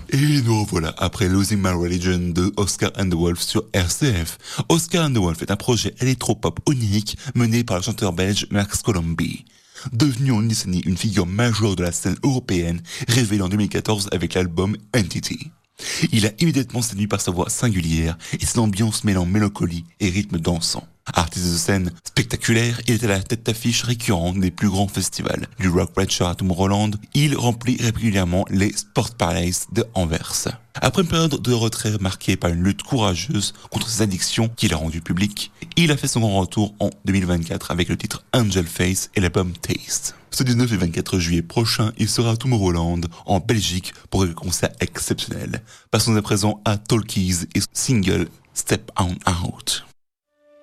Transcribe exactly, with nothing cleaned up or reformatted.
Et nous revoilà après Losing My Religion de Oscar and the Wolf sur R C F. Oscar and the Wolf est un projet électropop onirique mené par le chanteur belge Max Colomby. Devenu en une décennie une figure majeure de la scène européenne, révélé en deux mille quatorze avec l'album Entity. Il a immédiatement séduit par sa voix singulière et ses ambiances mêlant mélancolie et rythme dansant. Artiste de scène spectaculaire, il est à la tête d'affiche récurrente des plus grands festivals. Du Rock Red Show à Tomorrowland, il remplit régulièrement les Sport Palace de Anvers. Après une période de retrait marquée par une lutte courageuse contre ses addictions qu'il a rendues publiques, il a fait son grand retour en deux mille vingt-quatre avec le titre Angel Face et l'album Taste. Ce dix-neuf et vingt-quatre juillet prochain, il sera à Tomorrowland, en Belgique, pour un concert exceptionnel. Passons à présent à Talkies et son single Step On Out.